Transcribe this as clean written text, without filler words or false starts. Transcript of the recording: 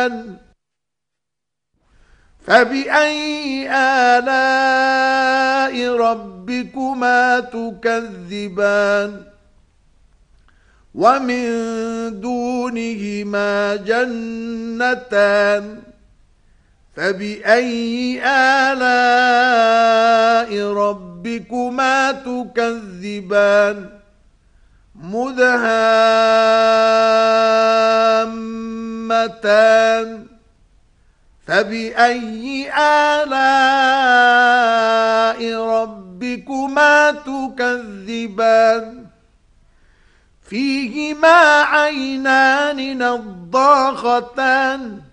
تكذبان فبأي آلاء ربكما تكذبان ومن دونهما جنتان فبأي آلاء ربكما تكذبان مدهامتان فبأي آلاء ربكما تكذبان فيهما عينان نضاختان